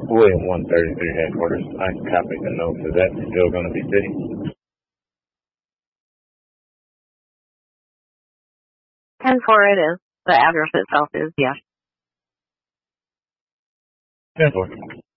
William 133 headquarters. I can copy the note. Is that still going to be fitting? 10-4 it is. The address itself is, yes. 10-4.